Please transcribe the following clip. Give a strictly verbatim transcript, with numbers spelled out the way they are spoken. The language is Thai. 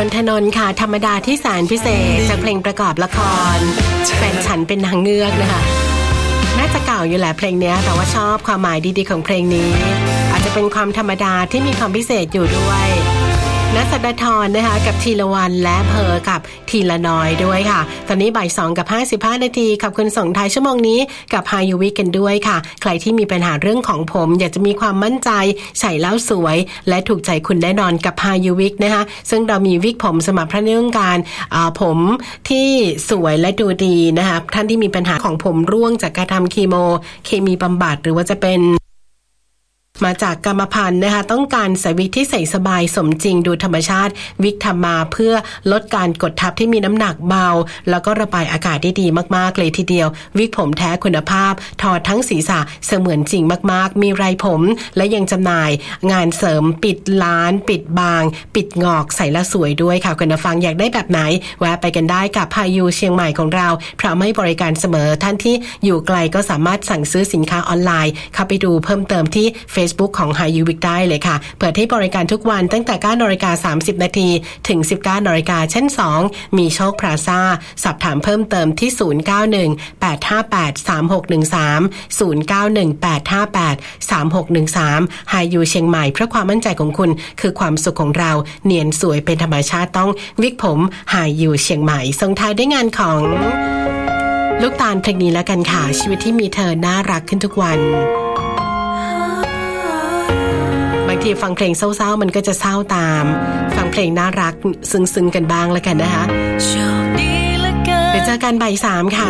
นทนนท์ค่ะธรรมดาที่แสนพิเศษจากเพลงประกอบละครแฟนฉันเป็นนางเงือกนะคะน่าจะเก่าอยู่แหละเพลงนี้แต่ว่าชอบความหมายดีๆของเพลงนี้อาจจะเป็นความธรรมดาที่มีความพิเศษอยู่ด้วยณสัตธรนะคะกับทีละวันและเพอกับทีละน้อยด้วยค่ะตอนนี้บ่ายสองกับห้าสิบห้านาทีขอบคุณส่งท้ายชั่วโมงนี้กับฮายูวิกันด้วยค่ะใครที่มีปัญหาเรื่องของผมอยากจะมีความมั่นใจใส่แล้วสวยและถูกใจคุณแน่นอนกับฮายูวิกนะคะซึ่งเรามีวิกผมสำหรับเรื่องการผมที่สวยและดูดีนะคะท่านที่มีปัญหาของผมร่วงจากการทำคีโมเคมีบำบัดหรือว่าจะเป็นมาจากกรรมพันธุ์นะคะต้องการใส่วิกที่ใส่สบายสมจริงดูธรรมชาติวิกทำมาเพื่อลดการกดทับที่มีน้ำหนักเบาแล้วก็ระบายอากาศได้ดีมากๆเลยทีเดียววิกผมแท้คุณภาพถอดทั้งศีรษะเสมือนจริงมากๆมีไรผมและยังจำหน่ายงานเสริมปิดล้านปิดบางปิดงอกใส่และสวยด้วยค่ะคุณผู้ฟังอยากได้แบบไหนแวะไปกันได้กับพายุเชียงใหม่ของเราพร้อมให้บริการเสมอท่านที่อยู่ไกลก็สามารถสั่งซื้อสินค้าออนไลน์เข้าไปดูเพิ่มเติมที่Facebook ของ Hayu Week ได้เลยค่ะเปิดให้บริการทุกวันตั้งแต่ เก้านาฬิกาสามสิบนาทีถึง สิบเก้านาฬิกาชั้นสองมีโชคพลาซ่าสอบถามเพิ่มเติมที่ศูนย์ เก้า หนึ่ง แปด ห้า แปด สาม หก หนึ่ง สาม ศูนย์ เก้า หนึ่ง แปด ห้า แปด สาม หก หนึ่ง สาม Hayu เชียงใหม่เพราะความมั่นใจของคุณคือความสุขของเราเนียนสวยเป็นธรรมชาติต้องวิกผม Hayu เชียงใหม่ส่งท้ายด้วยงานของลูกตาลเพลงนี้แล้วกันค่ะชีวิตที่มีเธอน่ารักขึ้นทุกวันบางทีฟังเพลงเศร้าๆมันก็จะเศร้าตามฟังเพลงน่ารักซึ้งๆกันบ้างแล้วกันนะคะเดี๋ยวเจอกันบ่ายสามค่ะ